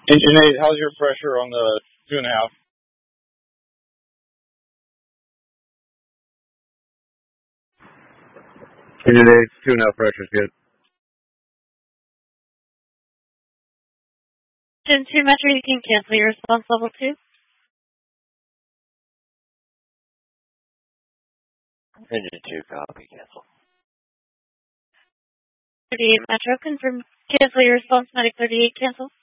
Engine 8, how's your pressure on the 2.5? Engine 8, 2.5 pressure is good. Engine 2 Metro, you can cancel your response level 2. Engine 2, copy, cancel. 38 Metro, confirm, cancel your response, Medic 38, cancel.